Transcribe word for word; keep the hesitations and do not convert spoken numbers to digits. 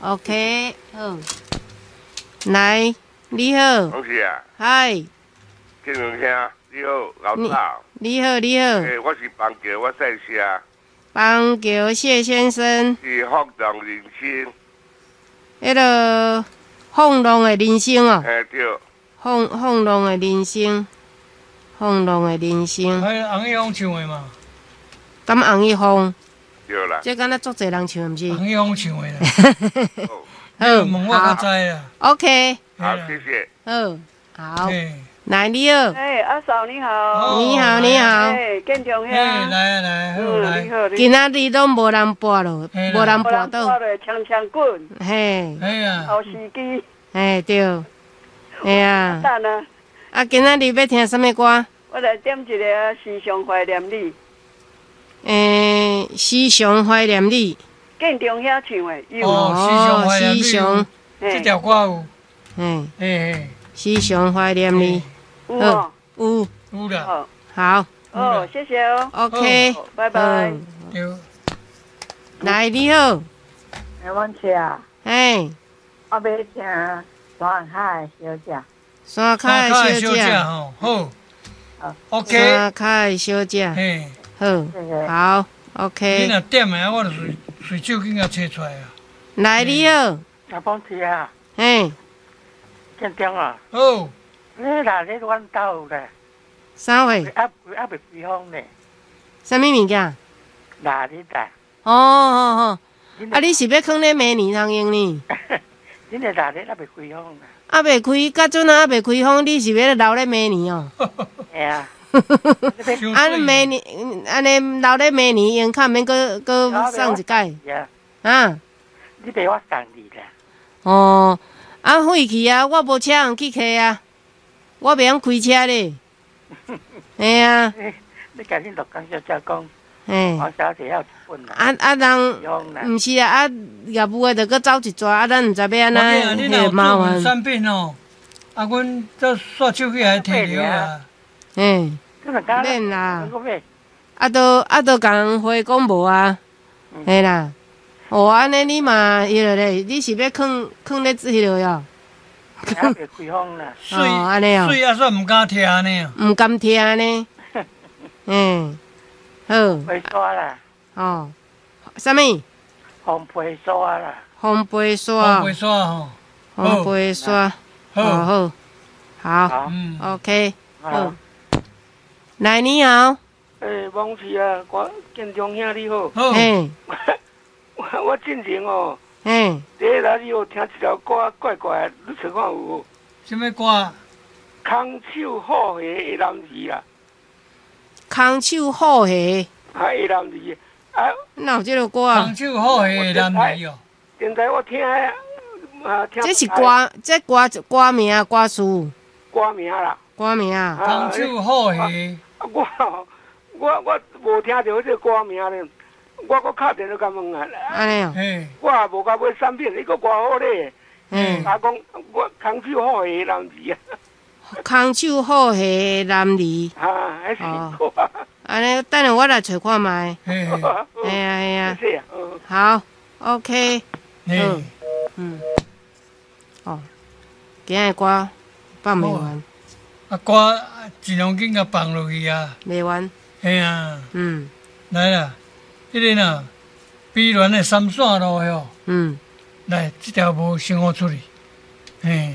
OK， 好，来，你好， 同事啊， 嗨， 建荣兄，你好，老大。 你好，你好， 诶、欸，我是邦桥，我在下。 邦桥谢先生， 是福隆人生。 迄个放浪的人生哦， 诶、欸，对。 放放浪的人生，放浪的人生。 迄红一峰唱的嘛？ 敢红一峰？ 对啦。 这敢若足侪人唱，毋是？ 红一峰唱的啦。 好， 问我较知啦。 OK。好，谢谢。 好，好。来，你好。 哎，阿嫂你好。 你好，你好。 哎，建中兄。 哎，来啊来，好来。 你好， 今仔日都无人拔咯，无人拔到。 拔咧，枪枪滚。 嘿。 哎呀。 后司机。 哎，对。哎呀。 等啊。 啊，今仔日要听什么歌？ 我来点一个《时常怀念你》。 诶，时常怀念你。 建中兄唱的。 哦，时常怀念你。 时常。 这条歌有。 嘿。 嘿嘿。 时常怀念你。 有哦。 有。 有啦。 好。 哦，谢谢哦。 OK。 拜拜。 对。 来，你好。 台湾车啊。 哎。 我要听山海小姐。 山海小姐。 吼，好。OK。 山海小姐。 嘿。 好。好。OK。 你若点的，我就随随手紧甲找出来啊。 来，你好。 台湾车啊。 嘿。 建中啊。 好。 你哪里阮兜咧？ 啥货？ 还还未开封呢。 啥物物件？ 哪里的？ 哦哦哦。啊，你是要放咧明年通用呢？ 恁个哪里还未开封呢？ 啊，未开，甲阵啊，未开封，你是要留咧明年哦？ 系啊。 啊，明年安尼留咧明年用，较免搁搁送一届。啊。 你陪我送你啦。 哦，啊，废去啊！我无车通去开啊，我袂晓开车咧。嘿啊。 你甲恁陆江小姐讲， 嘿。 我小姐要一本啦。 啊啊，人毋是啊，啊，业务的着搁走一撮，啊，咱毋知要安怎， 嘿麻烦。产品哦，啊，阮这刷手机还摕着啊。 嘿。免啦。啊，都啊都共回讲无啊，嘿啦。哦，安尼你嘛迄落咧，你是要放放咧迄落哟？ 还未开封啦。 水安尼哦。 水啊，煞毋敢摕呢。 毋敢摕呢。嗯。好。 会刷啦。 哦。啥物？ 烘焙刷啦。 烘焙刷。 烘焙刷吼。 烘焙刷。好好。好。 嗯。 OK。好。来，你好。 诶，王氏啊，我建中兄你好。 好。 嘿。 我我进前哦。 嘿。 第一来你有听一条歌怪怪，你找看有无？ 什么歌？ 空手好鞋的男儿啦。 空手好鞋。 啊，的男儿啊。 哪有这个歌啊？ 空手好鞋的男儿哦。 现在我听啊听。 这是歌，这歌歌名歌词。 歌名啦。 歌名啊。 空手好鞋。 我我我无听到这个歌名咧，我搁敲电话甲问啊。 安尼哦。 我也无甲买产品，你搁偌好咧。嗯。我讲我空手好鞋的男儿啊。 空手好鞋的男儿。 啊，还是歌。 安尼，等下我来找看卖。 嘿。 哎呀哎呀。 谢谢。 好 ，OK。 嗯。 嗯。哦。今日歌放袂完。 啊，歌尽量紧甲放落去啊。 袂完。 嘿啊。 嗯。 来啦，迄个呐，碧鸾的三线路哟。 嗯。 来，这条无先好处理。嘿。